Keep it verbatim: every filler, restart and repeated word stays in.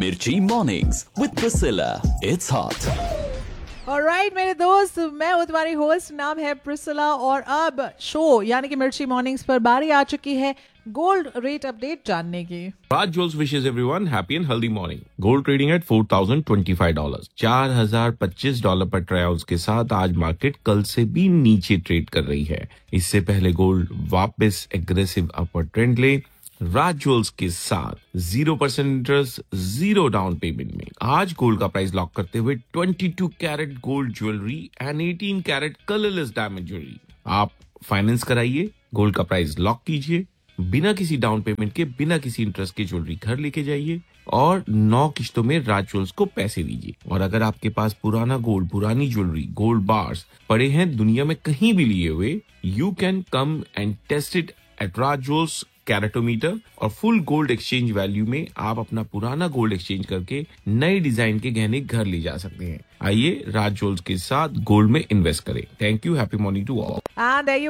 Mirchi Mornings with Priscilla. It's hot. Alright मेरे दोस्त, मैं हूं तुम्हारी होस्ट, नाम है प्रिसिला और अब शो यानी कि मिर्ची मॉर्निंग्स पर बारी आ चुकी है गोल्ड रेट अपडेट जानने की। Raj Jewels wishes everyone happy and healthy morning. Gold trading at four thousand twenty-five dollars. चार हजार पच्चीस डॉलर पर ट्राई आउंस के साथ आज मार्केट कल से भी नीचे ट्रेड कर रही है। इससे पहले गोल्ड वापस एग्रेसिव अपवर्ड ट्रेंड ले राज ज्वेल्स के साथ zero percent interest, zero down payment में आज गोल्ड का प्राइस लॉक करते हुए बाईस कैरेट गोल्ड ज्वेलरी एंड अठारह कैरेट कलरलेस डायमंड ज्वेलरी आप फाइनेंस कराइए, गोल्ड का प्राइस लॉक कीजिए, बिना किसी डाउन पेमेंट के, बिना किसी इंटरेस्ट के ज्वेलरी घर लेके जाइए और नौ किश्तों में राज ज्वेल्स को पैसे दीजिए। और अगर आपके पास पुराना गोल्ड, पुरानी ज्वेलरी, गोल्ड बार्स पड़े हैं दुनिया में कहीं भी लिए हुए, you can come and test it at Raj jewels keratometer और फुल गोल्ड एक्सचेंज वैल्यू में आप अपना पुराना गोल्ड एक्सचेंज करके नए डिजाइन के गहने घर ले जा सकते हैं। आइए राज ज्वेल्स के साथ गोल्ड में इन्वेस्ट करें। Thank you, happy morning to all. And